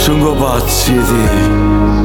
sono pazziti.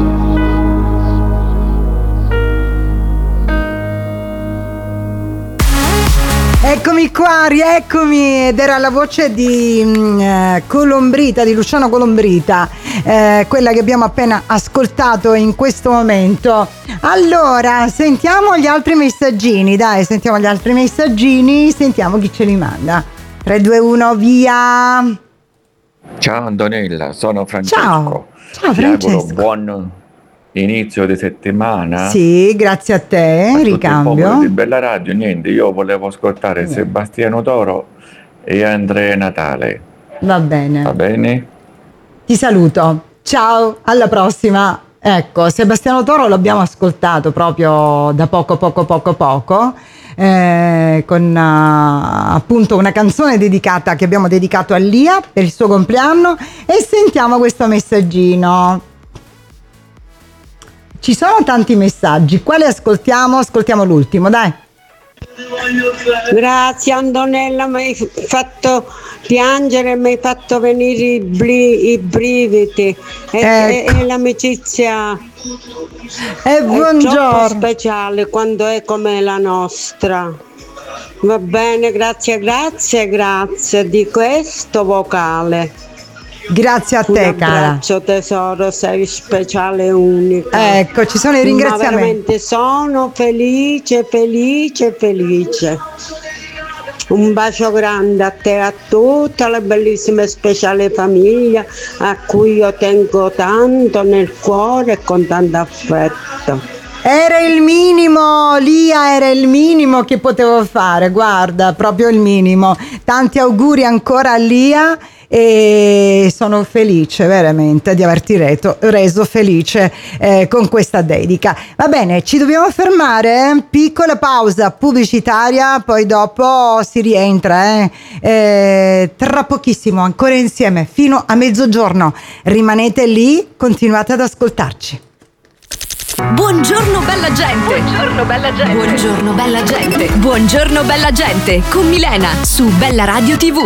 Eccomi qua, rieccomi, ed era la voce di Colombrita, di Luciano Colombrita, quella che abbiamo appena ascoltato in questo momento. Allora, sentiamo gli altri messaggini, sentiamo chi ce li manda. 3, 2, 1, via! Ciao Antonella, sono Francesco. Ciao Ti Francesco. auguro buon inizio di settimana. Sì, grazie a te, A tutto il ricambio. popolo di Bella Radio. Niente, io volevo ascoltare Sebastiano Toro e Andrea Natale. Va bene. Va bene? Ti saluto, ciao, alla prossima. Ecco, Sebastiano Toro l'abbiamo ascoltato proprio da poco, con appunto una canzone dedicata, che abbiamo dedicato a Lia per il suo compleanno, e sentiamo questo messaggino. Ci sono tanti messaggi, quale ascoltiamo? Ascoltiamo l'ultimo, dai. Grazie Antonella, mi hai fatto piangere, mi hai fatto venire i brividi e l'amicizia è troppo speciale quando è come la nostra. Va bene, grazie di questo vocale. Grazie a te, cara. Un abbraccio tesoro, sei speciale e unica. Ecco, ci sono i ringraziamenti. Ma veramente sono felice. Un bacio grande a te e a tutta la bellissima e speciale famiglia a cui io tengo tanto nel cuore e con tanto affetto. Era il minimo, Lia, era il minimo che potevo fare, guarda, proprio il minimo. Tanti auguri ancora a Lia e sono felice veramente di averti reso felice con questa dedica. Va bene, ci dobbiamo fermare, piccola pausa pubblicitaria, poi dopo si rientra tra pochissimo, ancora insieme fino a mezzogiorno. Rimanete lì, continuate ad ascoltarci. Buongiorno bella gente. Buongiorno bella gente. Buongiorno bella gente. Buongiorno bella gente con Milena su Bella Radio TV.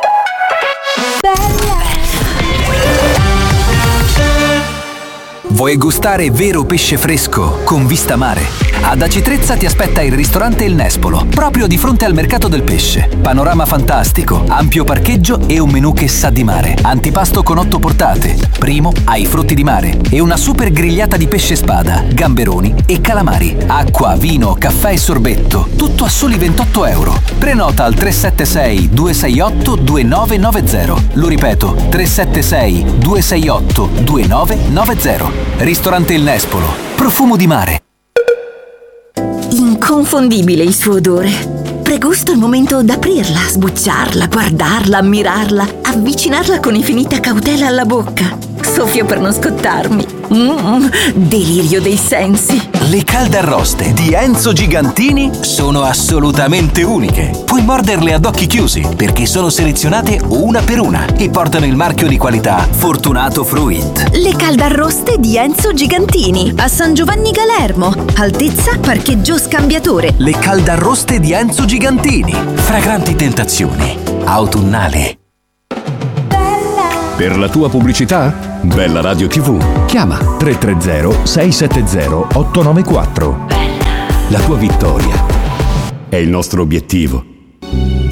Vuoi gustare vero pesce fresco con vista mare? Ad Aci Trezza ti aspetta il ristorante Il Nespolo, proprio di fronte al mercato del pesce. Panorama fantastico, ampio parcheggio e un menù che sa di mare. Antipasto con 8 portate, primo ai frutti di mare e una super grigliata di pesce spada, gamberoni e calamari. Acqua, vino, caffè e sorbetto, tutto a soli 28 euro. Prenota al 376 268 2990. Lo ripeto, 376 268 2990. Ristorante Il Nespolo, profumo di mare. Inconfondibile il suo odore. Pregusto il momento d'aprirla, sbucciarla, guardarla, ammirarla, avvicinarla con infinita cautela alla bocca. Soffio per non scottarmi. Delirio dei sensi. Le caldarroste di Enzo Gigantini sono assolutamente uniche. Puoi morderle ad occhi chiusi perché sono selezionate una per una e portano il marchio di qualità Fortunato Fruit. Le caldarroste di Enzo Gigantini a San Giovanni Galermo, altezza parcheggio scambiatore. Le caldarroste di Enzo Gigantini, fragranti tentazioni autunnali. Per la tua pubblicità? Bella Radio TV. Chiama 330 670 894. La tua vittoria è il nostro obiettivo.